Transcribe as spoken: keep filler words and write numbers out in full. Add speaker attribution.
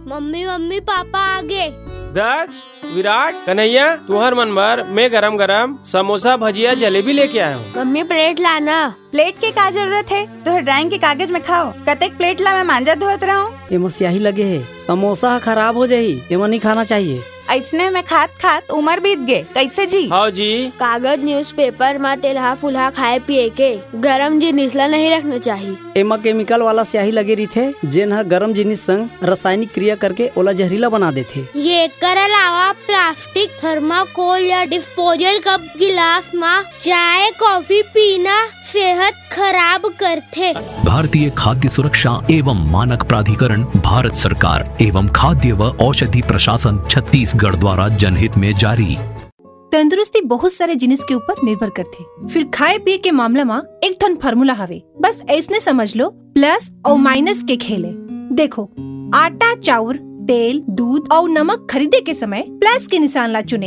Speaker 1: Mummy mummy papa आ गए।
Speaker 2: दक्ष, विराट, कन्हैया, तुहर मन भर मैं गरम गरम समोसा भजिया जलेबी लेके आया हूँ।
Speaker 1: मम्मी प्लेट लाना।
Speaker 3: प्लेट के का जरूरत है, तो ड्राइंग के कागज में खाओ। कतेक प्लेट ला मैं मांजा धोत रहा हूँ।
Speaker 4: एमा स्याही लगे है, समोसा खराब हो जाही, एमा नहीं खाना चाहिए।
Speaker 3: ऐसने में खात खात उम्र बीत गए, कैसे जी?
Speaker 2: हाँ जी।
Speaker 1: कागज न्यूज़पेपर में तेलहा फुलहा खाए पिए के गरम जिनिस ला नहीं रखना चाहिए।
Speaker 4: एमा केमिकल वाला स्याही लगे रही जेन ह गरम जिनिस संग रासायनिक क्रिया करके ओला जहरीला बना देथे।
Speaker 1: ये कर अलावा प्लास्टिक, थर्माकोल या डिस्पोजल कप गिलास में चाय कॉफी पीना सेहत खराब करथे।
Speaker 5: भारतीय खाद्य सुरक्षा एवं मानक प्राधिकरण, भारत सरकार एवं खाद्य व औषधि प्रशासन छत्तीसगढ़ द्वारा जनहित में जारी।
Speaker 6: तंदुरुस्ती बहुत सारे जिनिस के ऊपर निर्भर करथे। फिर खाए पिए के मामला में एक ठन फार्मूला हवे, बस ऐसने समझ लो, प्लस और माइनस के खेले। देखो, आटा, चाउर, तेल, दूध और नमक खरीदे के समय प्लस के निशान ला चुने।